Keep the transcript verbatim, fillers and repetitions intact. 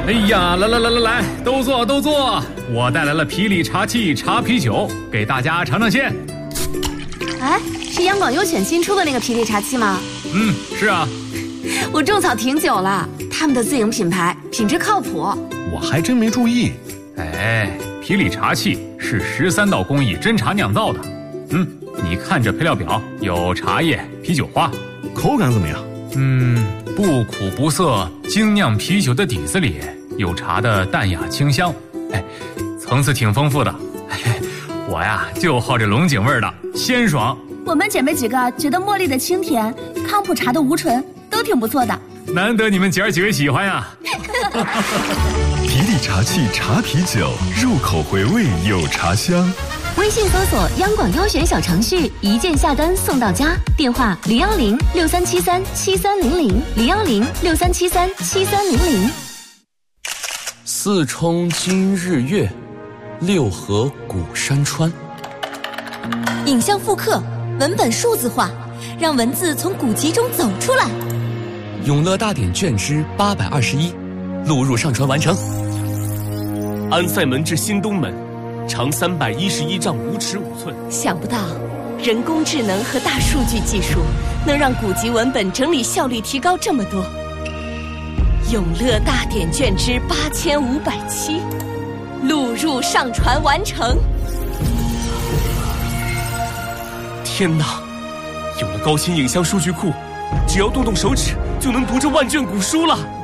哎呀，来来来来来，都坐都坐！我带来了霹雳茶器茶啤酒，给大家尝尝鲜。 哎，是央广优选新出的那个霹雳茶器吗？ 嗯，是啊。 我种草挺久了，他们的自营品牌，品质靠谱。 我还真没注意。 哎，霹雳茶器是十三道工艺真茶酿造的。嗯，你看这配料表，有茶叶、啤酒花， 口感怎么样？ 嗯，不苦不涩，精酿啤酒的底子里有茶的淡雅清香，哎，层次挺丰富的。哎，我呀就好这龙井味的，鲜爽。 我们姐妹几个觉得茉莉的清甜，康普茶的无醇都挺不错的。 难得你们姐儿几位喜欢呀！ 霹雳茶器茶啤酒，入口回味有茶香。 微信搜索央广优选小程序，一键下单送到家。电话零幺零六三七三七三零零零幺零六三七三七三零零。 四冲今日月，六合古山川。 影像复刻，文本数字化，让文字从古籍中走出来。 永乐大典卷之八百二十一，录入上传完成。 安塞门至新东门，长三百一十一丈五尺五寸。 想不到，人工智能和大数据技术能让古籍文本整理效率提高这么多。永乐大典卷之八千五百七，录入上传完成。 天哪！有了高清影像数据库，只要动动手指就能读这万卷古书了。